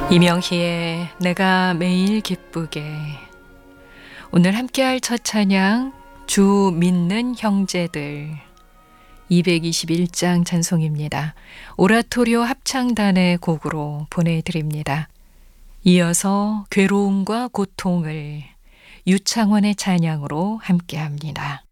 이명희의 내가 매일 기쁘게. 오늘 함께할 첫 찬양 주 믿는 형제들 221장 찬송입니다. 오라토리오 합창단의 곡으로 보내드립니다. 이어서 괴로움과 고통을 유창원의 찬양으로 함께합니다.